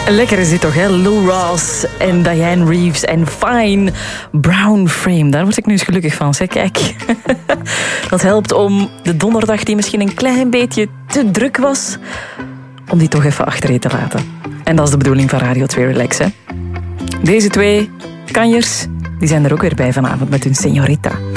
Lekker is dit toch, hè? Lou Rawls en Diane Reeves en Fine Brown Frame. Daar word ik nu eens gelukkig van, zeg. Kijk. Dat helpt om de donderdag die misschien een klein beetje te druk was, om die toch even achter je te laten. En dat is de bedoeling van Radio 2 Relax, hè? Deze twee kanjers, die zijn er ook weer bij vanavond met hun Señorita.